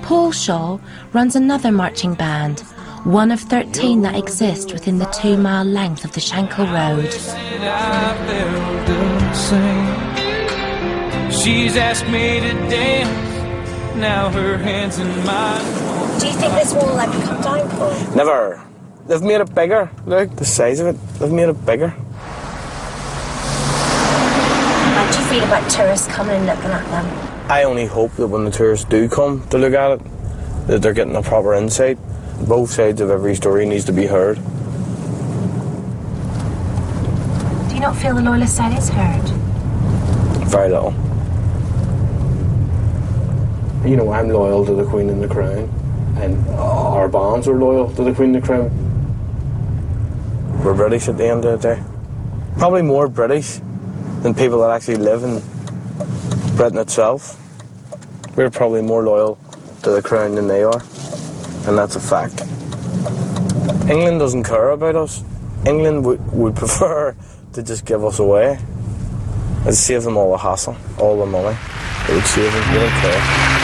Paul Shaw runs another marching band, one of 13 that exist within the 2-mile length of the Shankill Road. She's asked me to dance, now her hands in mine. Do you think this wall will ever come down, Paul? Never. They've made it bigger. Look, the size of it. They've made it bigger. How do you feel about tourists coming and looking at them? I only hope that when the tourists do come to look at it, that they're getting a proper insight. Both sides of every story needs to be heard. Do you not feel the loyalist side is heard? Very little. You know, I'm loyal to the Queen and the Crown, and our bands are loyal to the Queen and the Crown. We're British at the end of the day. Probably more British than people that actually live in Britain itself. We're probably more loyal to the Crown than they are, and that's a fact. England doesn't care about us. England would prefer to just give us away. It'd save them all the hassle, all the money. It would save them, they don't care.